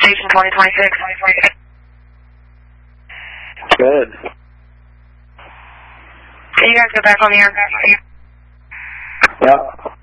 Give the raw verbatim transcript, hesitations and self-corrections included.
Station twenty twenty-six. Good. Can you guys go back on the air? Yeah.